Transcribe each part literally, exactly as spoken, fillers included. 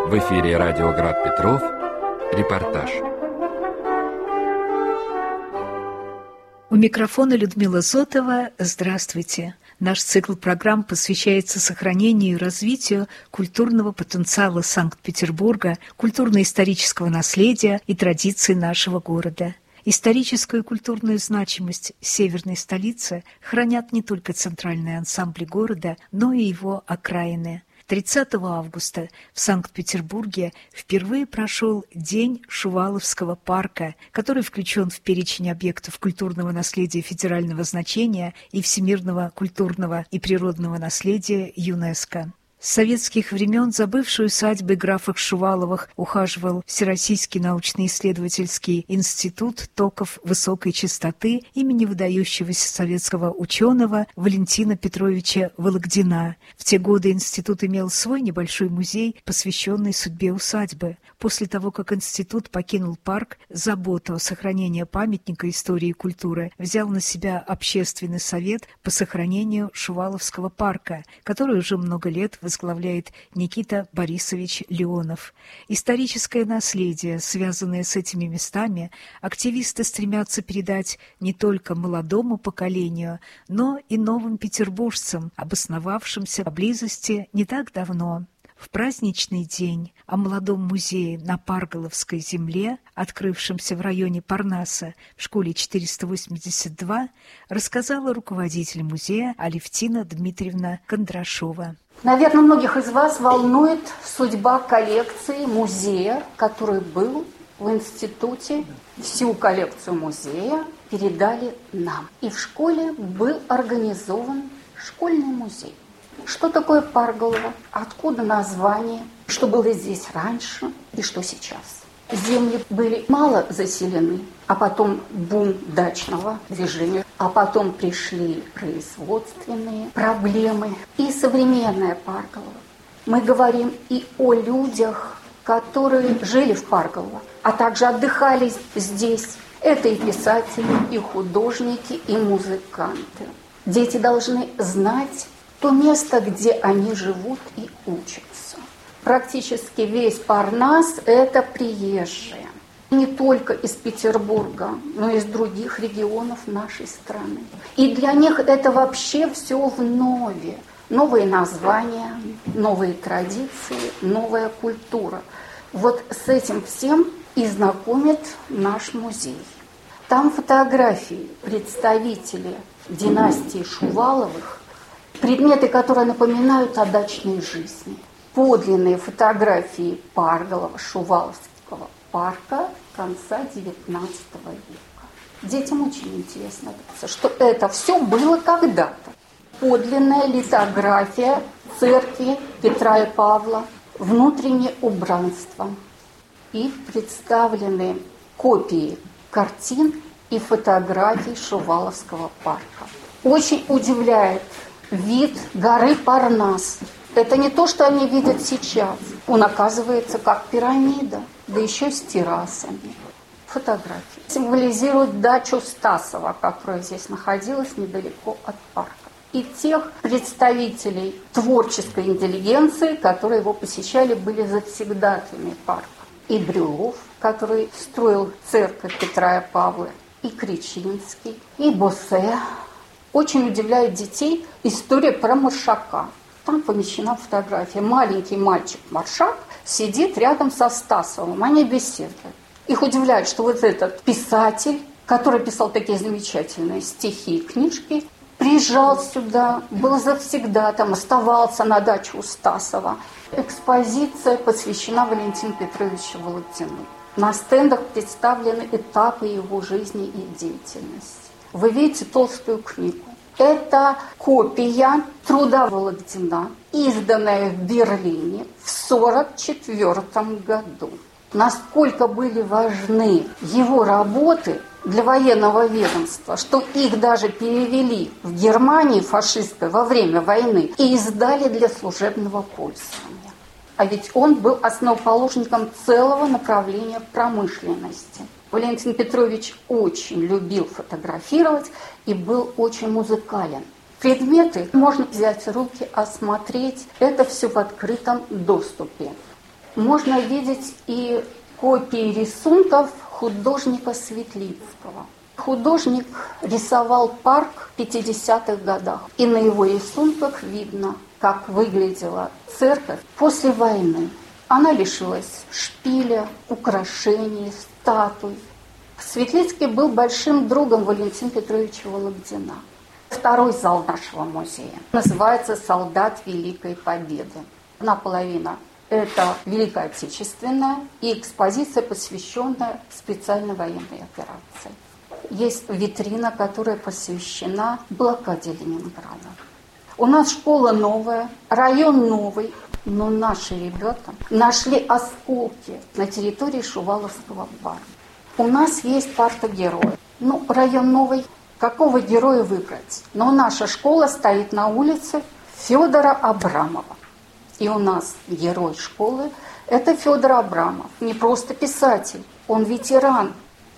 В эфире радио «Град Петров». Репортаж. У микрофона Людмила Зотова. Здравствуйте. Наш цикл программ посвящается сохранению и развитию культурного потенциала Санкт-Петербурга, культурно-исторического наследия и традиций нашего города. Историческую и культурную значимость северной столицы хранят не только центральные ансамбли города, но и его окраины. тридцатого августа в Санкт-Петербурге впервые прошел День Шуваловского парка, который включен в перечень объектов культурного наследия федерального значения и всемирного культурного и природного наследия ЮНЕСКО. С советских времен за бывшей усадьбой графов Шуваловых ухаживал Всероссийский научно-исследовательский институт токов высокой частоты имени выдающегося советского ученого Валентина Петровича Вологдина. В те годы институт имел свой небольшой музей, посвященный судьбе усадьбы. После того, как институт покинул парк, заботу о сохранении памятника истории и культуры взял на себя Общественный совет по сохранению Шуваловского парка, который уже много лет возглавляет Никита Борисович Леонов. Историческое наследие, связанное с этими местами, активисты стремятся передать не только молодому поколению, но и новым петербуржцам, обосновавшимся поблизости не так давно. В праздничный день о молодом музее на Парголовской земле, открывшемся в районе Парнаса в школе четыреста восемьдесят два, рассказала руководитель музея Алевтина Дмитриевна Кондрашова. Наверное, многих из вас волнует судьба коллекции музея, который был в институте. Всю коллекцию музея передали нам. И в школе был организован школьный музей. Что такое Парголово? Откуда название? Что было здесь раньше и что сейчас? Земли были мало заселены, а потом бум дачного движения, а потом пришли производственные проблемы и современное Парголово. Мы говорим и о людях, которые жили в Парголово, а также отдыхали здесь. Это и писатели, и художники, и музыканты. Дети должны знать то место, где они живут и учатся. Практически весь Парнас – это приезжие. Не только из Петербурга, но и из других регионов нашей страны. И для них это вообще все вновь. Новые названия, новые традиции, новая культура. Вот с этим всем и знакомит наш музей. Там фотографии представителей династии Шуваловых, предметы, которые напоминают о дачной жизни. Подлинные фотографии Парголово-Шуваловского парка конца девятнадцатого века. Детям очень интересно, что это все было когда-то. Подлинная литография церкви Петра и Павла, внутреннее убранство. И представлены копии картин и фотографий Шуваловского парка. Очень удивляет вид горы Парнас. Это не то, что они видят сейчас. Он оказывается как пирамида, да еще с террасами. Фотографии символизируют дачу Стасова, которая здесь находилась недалеко от парка. И тех представителей творческой интеллигенции, которые его посещали, были завсегдатаями парка. И Брюлов, который строил церковь Петра и Павла, и Кричинский, и Боссе. Очень удивляет детей история про Маршака. Там помещена фотография. Маленький мальчик-маршак сидит рядом со Стасовым. Они беседуют. Их удивляет, что вот этот писатель, который писал такие замечательные стихи и книжки, приезжал сюда, был завсегдатаем, оставался на даче у Стасова. Экспозиция посвящена Валентину Петровичу Вологдину. На стендах представлены этапы его жизни и деятельности. Вы видите толстую книгу. Это копия труда Вологдина, изданная в Берлине в сорок четвёртом году. Насколько были важны его работы для военного ведомства, что их даже перевели в Германии фашистской во время войны и издали для служебного пользования. А ведь он был основоположником целого направления промышленности. Валентин Петрович очень любил фотографировать и был очень музыкален. Предметы можно взять в руки, осмотреть. Это все в открытом доступе. можно видеть и копии рисунков художника Светлицкого. Художник рисовал парк в пятидесятых годах, и на его рисунках видно, как выглядела церковь после войны. Она лишилась шпиля, украшений, статуй. Светлицкий был большим другом Валентина Петровича Вологдина. Второй зал нашего музея называется «Солдат Великой Победы». Одна половина – это Великая Отечественная и экспозиция, посвященная специальной военной операции. Есть витрина, которая посвящена блокаде Ленинграда. У нас школа новая, район новый, но наши ребята нашли осколки на территории Шуваловского парка. У нас есть парта героя. Ну, район новый, какого героя выбрать? Но наша школа стоит на улице Федора Абрамова. И у нас герой школы – это Федор Абрамов. Не просто писатель, он ветеран.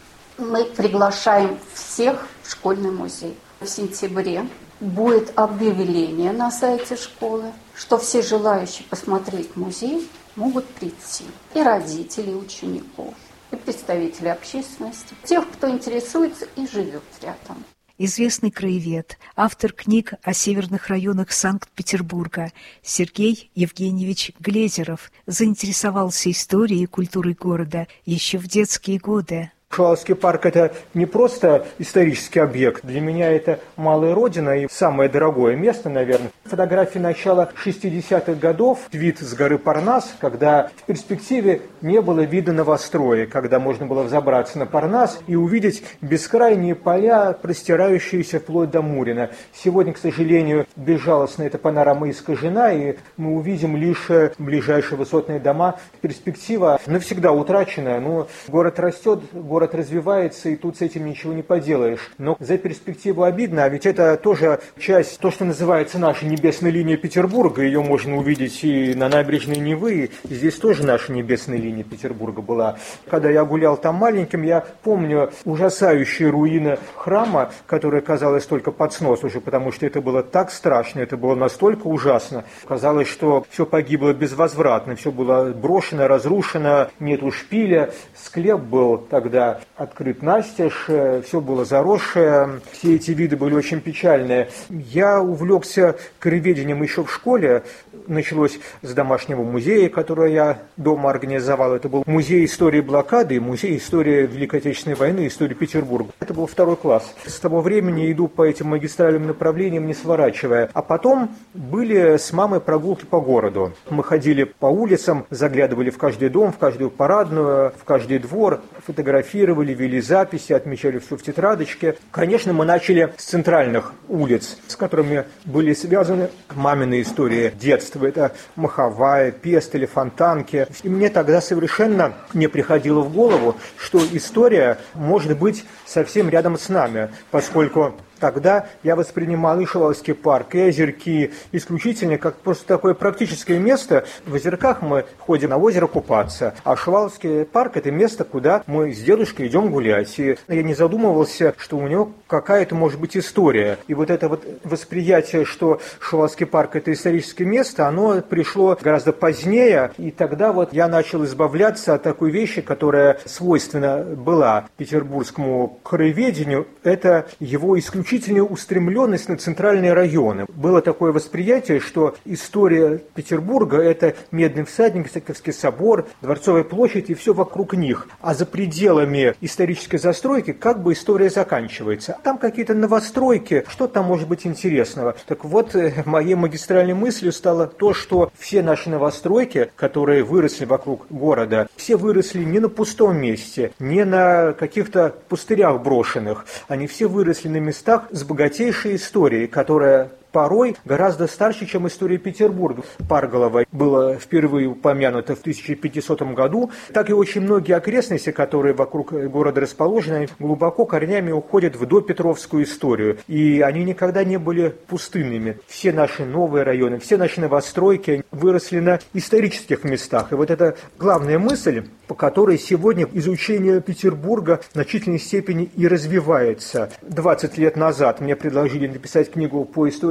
Мы приглашаем всех в школьный музей. В сентябре будет объявление на сайте школы, что все желающие посмотреть музей могут прийти. И родители, и учеников, и представители общественности, тех, кто интересуется и живет рядом. Известный краевед, автор книг о северных районах Санкт-Петербурга Сергей Евгеньевич Глезеров заинтересовался историей и культурой города еще в детские годы. Шуваловский парк – это не просто исторический объект. Для меня это малая родина и самое дорогое место, наверное. Фотографии начала шестидесятых годов, вид с горы Парнас, когда в перспективе не было вида новостроя, когда можно было взобраться на Парнас и увидеть бескрайние поля, простирающиеся вплоть до Мурина. Сегодня, к сожалению, безжалостно эта панорама искажена, и мы увидим лишь ближайшие высотные дома. Перспектива навсегда утрачена, но город растет, город Город развивается, и тут с этим ничего не поделаешь. Но за перспективу обидно, а ведь это тоже часть, то, что называется наша небесная линия Петербурга. Ее можно увидеть и на набережной Невы. И здесь тоже наша небесная линия Петербурга была. Когда я гулял там маленьким, я помню ужасающие руины храма, которая казалась только под снос уже, потому что это было так страшно, это было настолько ужасно. Казалось, что все погибло безвозвратно, все было брошено, разрушено, нету шпиля. Склеп был тогда открыт настежь, все было заросшее, все эти виды были очень печальные. Я увлекся краеведением еще в школе. Началось с домашнего музея, который я дома организовал. Это был музей истории блокады и музей истории Великой Отечественной войны, истории Петербурга. Это был второй класс. С того времени иду по этим магистральным направлениям, не сворачивая. А потом были с мамой прогулки по городу. Мы ходили по улицам, заглядывали в каждый дом, в каждую парадную, в каждый двор, фотографировали, вели записи, отмечали все в тетрадочке. Конечно, мы начали с центральных улиц, с которыми были связаны мамины истории детства. Это Маховая, Пестель, Фонтанки. И мне тогда совершенно не приходило в голову, что история может быть совсем рядом с нами, поскольку тогда я воспринимал и Шуваловский парк, и озерки исключительно как просто такое практическое место. В озерках мы ходим на озеро купаться, а Шуваловский парк – это место, куда мы с дедушкой идем гулять. И я не задумывался, что у него какая-то может быть история. И вот это вот восприятие, что Шуваловский парк – это историческое место, оно пришло гораздо позднее. И тогда вот я начал избавляться от такой вещи, которая свойственна была петербургскому краеведению. Это его исключительно исключительная устремленность на центральные районы. Было такое восприятие, что история Петербурга – это Медный всадник, Сокольский собор, Дворцовая площадь и все вокруг них. А за пределами исторической застройки как бы история заканчивается. Там какие-то новостройки, что там может быть интересного. Так вот, моей магистральной мыслью стало то, что все наши новостройки, которые выросли вокруг города, все выросли не на пустом месте, не на каких-то пустырях брошенных. Они все выросли на местах с богатейшей историей, которая порой гораздо старше, чем история Петербурга. Парголово было впервые упомянуто в тысяча пятисотом году, так и очень многие окрестности, которые вокруг города расположены, глубоко корнями уходят в допетровскую историю. И они никогда не были пустынными. Все наши новые районы, все наши новостройки выросли на исторических местах. И вот это главная мысль, по которой сегодня изучение Петербурга в значительной степени и развивается. двадцать лет назад мне предложили написать книгу по истории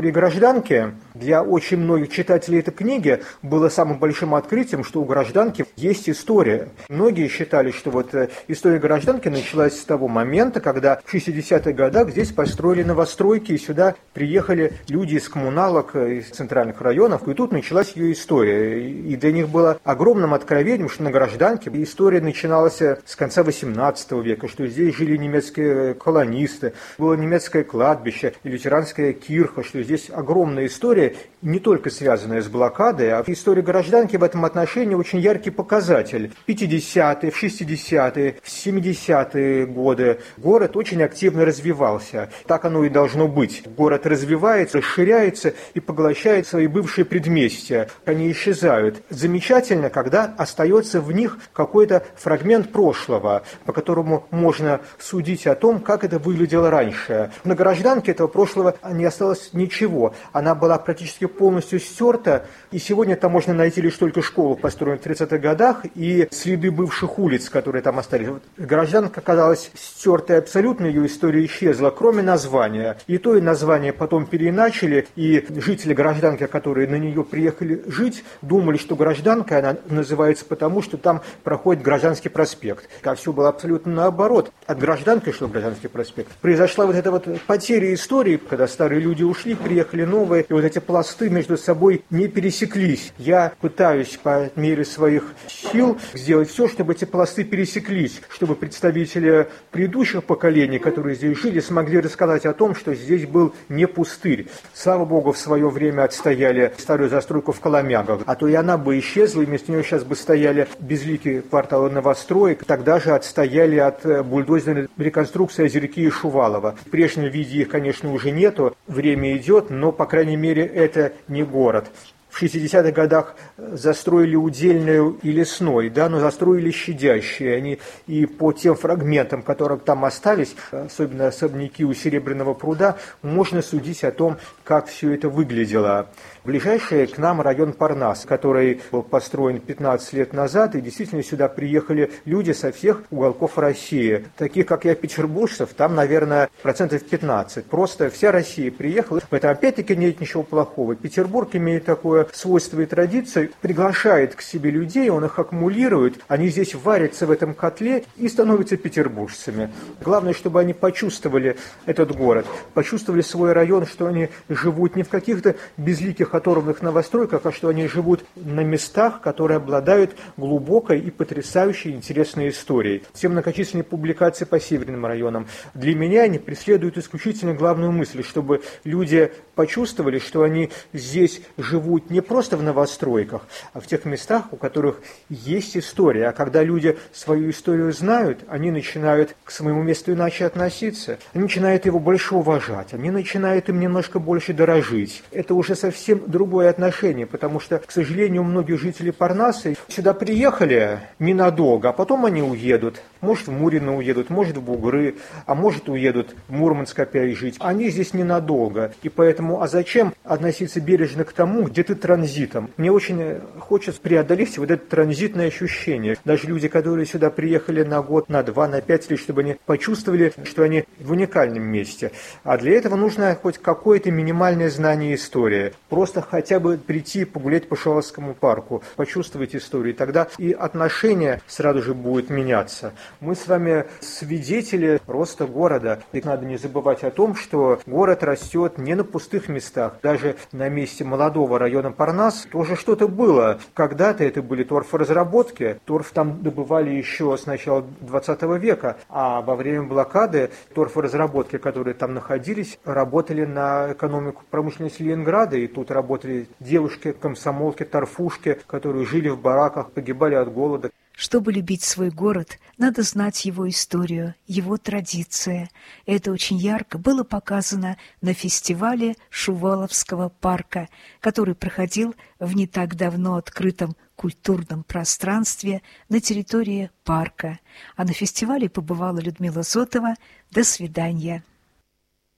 истории гражданки для очень многих читателей этой книги было самым большим открытием, что у гражданки есть история. Многие считали, что вот история гражданки началась с того момента, когда в шестидесятых годах здесь построили новостройки, и сюда приехали люди из коммуналок, из центральных районов, и тут началась ее история. И для них было огромным откровением, что на гражданке история начиналась с конца восемнадцатого века, что здесь жили немецкие колонисты, было немецкое кладбище, лютеранская кирха, что здесь огромная история, не только связанная с блокадой, а история гражданки в этом отношении очень яркий показатель. В пятидесятые, в шестидесятые, в семидесятые годы город очень активно развивался. Так оно и должно быть. Город развивается, расширяется и поглощает свои бывшие предместья. Они исчезают. Замечательно, когда остается в них какой-то фрагмент прошлого, по которому можно судить о том, как это выглядело раньше. На гражданке этого прошлого не осталось ничего. Она была практически полностью стерта, и сегодня там можно найти лишь только школу, построенную в тридцатых годах, и следы бывших улиц, которые там остались. Вот гражданка оказалась стертой абсолютно, ее история исчезла, кроме названия. И то и название потом переиначили, и жители гражданки, которые на нее приехали жить, думали, что гражданка, она называется потому, что там проходит Гражданский проспект. А все было абсолютно наоборот. От гражданки шел Гражданский проспект. Произошла вот эта вот потеря истории, когда старые люди ушли, приехали новые, и вот эти пласты между собой не пересеклись. Я пытаюсь по мере своих сил сделать все, чтобы эти пласты пересеклись, чтобы представители предыдущих поколений, которые здесь жили, смогли рассказать о том, что здесь был не пустырь. Слава богу, в свое время отстояли старую застройку в Коломягах, а то и она бы исчезла, и вместо нее сейчас бы стояли безликие кварталы новостроек, тогда же отстояли от бульдозерной реконструкции Озерки и Шувалова. В прежнем виде их, конечно, уже нету, время идет, но, по крайней мере, это не город. В шестидесятых годах застроили Удельную и Лесной, да, но застроили щадящие. Они и по тем фрагментам, которые там остались, особенно особняки у Серебряного пруда, можно судить о том, как все это выглядело. Ближайший к нам район Парнас, который был построен пятнадцать лет назад, и действительно сюда приехали люди со всех уголков России. Таких, как я, петербуржцев, там, наверное, процентов пятнадцать. Просто вся Россия приехала. В этом опять-таки нет ничего плохого. Петербург имеет такое свойство и традицию, приглашает к себе людей, он их аккумулирует, они здесь варятся в этом котле и становятся петербуржцами. Главное, чтобы они почувствовали этот город, почувствовали свой район, что они живут не в каких-то безликих оторванных новостройках, а что они живут на местах, которые обладают глубокой и потрясающей интересной историей. Все многочисленные публикации по северным районам, для меня они преследуют исключительно главную мысль, чтобы люди почувствовали, что они здесь живут не просто в новостройках, а в тех местах, у которых есть история. А когда люди свою историю знают, они начинают к своему месту иначе относиться, они начинают его больше уважать, они начинают им немножко больше дорожить. Это уже совсем другое отношение, потому что, к сожалению, многие жители Парнаса сюда приехали ненадолго, а потом они уедут. Может, в Мурино уедут, может, в Бугры, а может, уедут в Мурманск опять жить. Они здесь ненадолго. И поэтому, а зачем относиться бережно к тому, где ты транзитом? Мне очень хочется преодолеть вот это транзитное ощущение. Даже люди, которые сюда приехали на год, на два, на пять лет, чтобы они почувствовали, что они в уникальном месте. А для этого нужно хоть какое-то минимальное знание истории. Просто хотя бы прийти погулять по Шуваловскому парку, почувствовать историю. Тогда и отношение сразу же будет меняться. Мы с вами свидетели роста города. И надо не забывать о том, что город растет не на пустых местах. Даже на месте молодого района Парнас тоже что-то было. Когда-то это были торфоразработки. Торф там добывали еще с начала двадцатого века. А во время блокады торфоразработки, которые там находились, работали на экономику промышленности Ленинграда. И тут работали девушки, комсомолки, торфушки, которые жили в бараках, погибали от голода. Чтобы любить свой город, надо знать его историю, его традиции. Это очень ярко было показано на фестивале Шуваловского парка, который проходил в не так давно открытом культурном пространстве на территории парка. А на фестивале побывала Людмила Зотова. До свидания.